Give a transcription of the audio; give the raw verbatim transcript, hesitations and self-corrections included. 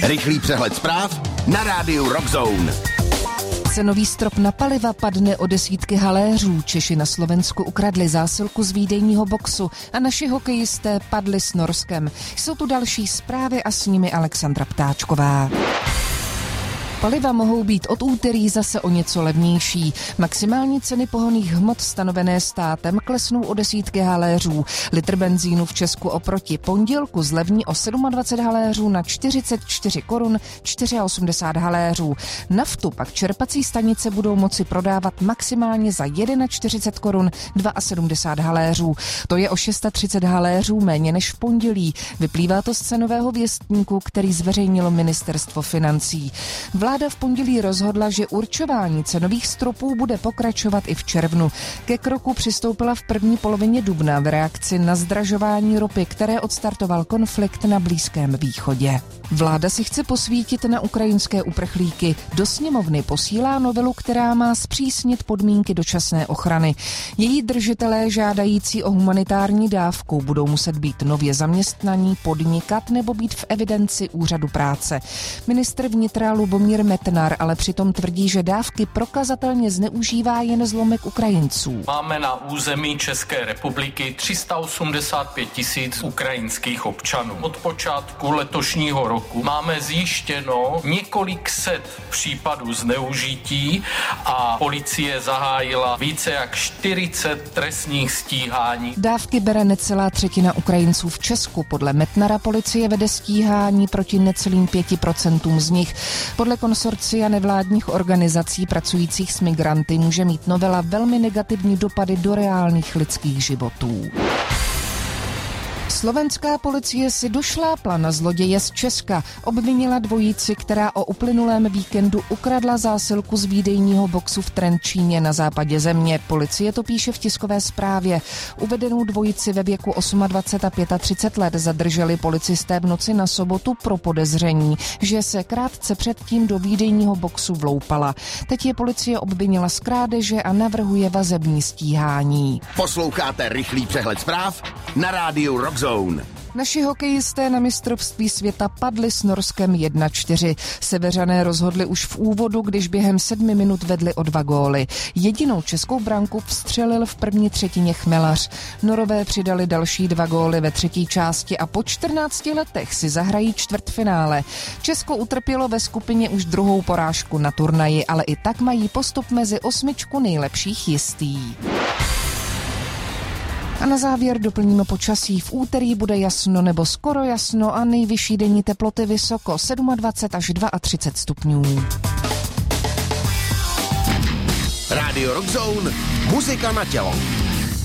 Rychlý přehled zpráv na rádiu Rock Zone. Cenový strop na paliva padne o desítky haléřů. Češi na Slovensku ukradli zásilku z výdejního boxu a naši hokejisté padli s Norskem. Jsou tu další zprávy a s nimi Alexandra Ptáčková. Paliva mohou být od úterý zase o něco levnější. Maximální ceny pohonných hmot stanovené státem klesnou o desítky haléřů. Litr benzínu v Česku oproti pondělku zlevní o dvacet sedm haléřů na čtyřicet čtyři korun osmdesát čtyři haléřů. Naftu pak čerpací stanice budou moci prodávat maximálně za čtyřicet jedna korun sedmdesát dva haléřů. To je o třicet šest haléřů méně než v pondělí. Vyplývá to z cenového věstníku, který zveřejnilo ministerstvo financí. Vláda v pondělí rozhodla, že určování cenových stropů bude pokračovat i v červnu. Ke kroku přistoupila v první polovině dubna v reakci na zdražování ropy, které odstartoval konflikt na Blízkém východě. Vláda si chce posvítit na ukrajinské uprchlíky. Do sněmovny posílá novelu, která má zpřísnit podmínky dočasné ochrany. Její držitelé žádající o humanitární dávku budou muset být nově zaměstnaní, podnikat nebo být v evidenci úřadu práce. Ministr vnitra Lubomír Metnar ale přitom tvrdí, že dávky prokazatelně zneužívá jen zlomek Ukrajinců. Máme na území České republiky tři sta osmdesát pět tisíc ukrajinských občanů. Od počátku letošního roku máme zjištěno několik set případů zneužití a policie zahájila více jak čtyřicet trestních stíhání. Dávky bere necelá třetina Ukrajinců v Česku. Podle Metnara policie vede stíhání proti necelým pěti procentům z nich. Podle konsorcia nevládních organizací pracujících s migranty může mít novela velmi negativní dopady do reálných lidských životů. Slovenská policie si došlápla na zloděje z Česka. Obvinila dvojici, která o uplynulém víkendu ukradla zásilku z výdejního boxu v Trenčíně na západě země. Policie to píše v tiskové zprávě. Uvedenou dvojici ve věku dvacet osm a třicet pět let zadrželi policisté v noci na sobotu pro podezření, že se krátce předtím do výdejního boxu vloupala. Teď je policie obvinila z krádeže a navrhuje vazební stíhání. Posloucháte rychlý přehled zpráv na rádiu Rock Zone. Naši hokejisté na mistrovství světa padli s Norskem jedna čtyři. Seveřané rozhodli už v úvodu, když během sedmi minut vedli o dva góly. Jedinou českou branku vstřelil v první třetině Chmelař. Norové přidali další dva góly ve třetí části a po čtrnácti letech si zahrají čtvrtfinále. Česko utrpělo ve skupině už druhou porážku na turnaji, ale i tak mají postup mezi osmičku nejlepších jistý. A na závěr doplníme počasí. V úterý bude jasno nebo skoro jasno a nejvyšší denní teploty vysoko dvacet sedm až třicet dva stupňů. Rádio Rock Zone, muzika na tělo.